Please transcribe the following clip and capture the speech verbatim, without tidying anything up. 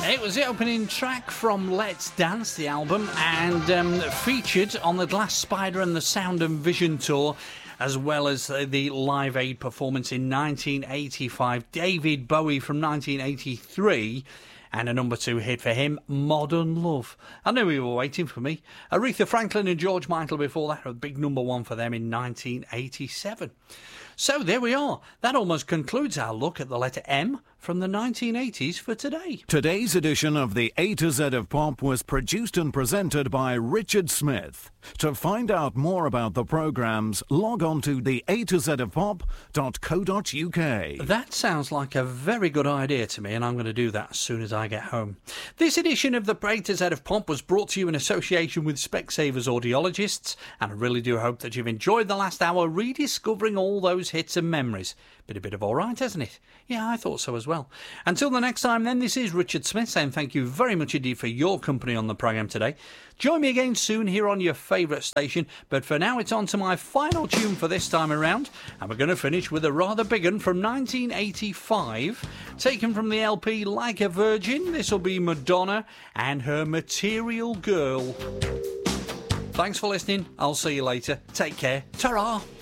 It was the opening track from Let's Dance, the album, and um, featured on the Glass Spider and the Sound and Vision tour, as well as the Live Aid performance in nineteen eighty-five. David Bowie from nineteen eighty-three, and a number two hit for him, Modern Love. I knew you were waiting for me. Aretha Franklin and George Michael before that, a big number one for them in nineteen eighty-seven. So there we are. That almost concludes our look at the letter M from the nineteen eighties for today. Today's edition of the A to Z of Pop was produced and presented by Richard Smith. To find out more about the programmes, log on to the A to Z of Pop dot co dot uk. That sounds like a very good idea to me, and I'm going to do that as soon as I get home. This edition of the A to Z of Pop was brought to you in association with Specsavers Audiologists, and I really do hope that you've enjoyed the last hour rediscovering all those hits and memories. Been a bit of all right, hasn't it? Yeah, I thought so as well. Until the next time then, this is Richard Smith saying thank you very much indeed for your company on the programme today. Join me again soon here on your favourite station, but for now it's on to my final tune for this time around, and we're going to finish with a rather big one from nineteen eighty-five, taken from the L P Like a Virgin. This will be Madonna and her Material Girl. Thanks for listening. I'll see you later. Take care. Ta-ra!